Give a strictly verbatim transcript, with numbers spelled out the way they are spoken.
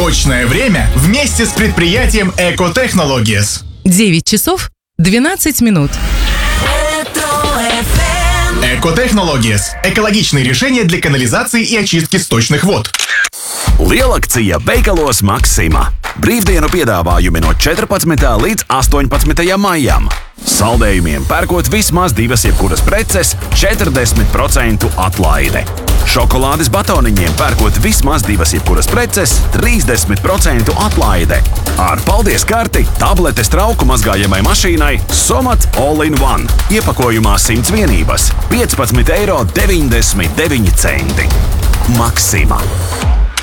Точное время вместе с предприятием Экотехнологиес. девять часов двенадцать минут. Экотехнологиес – экологичные решения для канализации и очистки сточных вод. Lielakcija veikalos Maxima. Brīvdienu piedāvājumi no četrpadsmitā līdz astoņpadsmitajam maijam. Saldējumiem pērkot vismaz divas jebkuras preces, četrdesmit procentu atlaide. Šokolādes batoniņiem pērkot vismaz divas jebkuras preces, trīsdesmit procentu atlaide. Ar paldies karti tabletes trauku mazgājamai mašīnai Somat All-in-One. Iepakojumā simts vienības, piecpadsmit eiro deviņdesmit deviņi centi. Maxima.